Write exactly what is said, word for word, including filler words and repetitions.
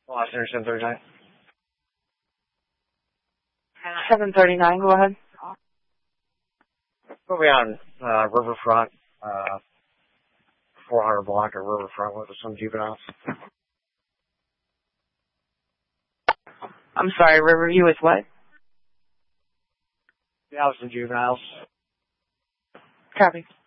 Last Center, seven thirty-nine. seven thirty-nine, go ahead. We'll be on uh, Riverfront, uh, four hundred block of Riverfront with some juveniles. I'm sorry, Riverview is what? Yeah, with some juveniles. Copy.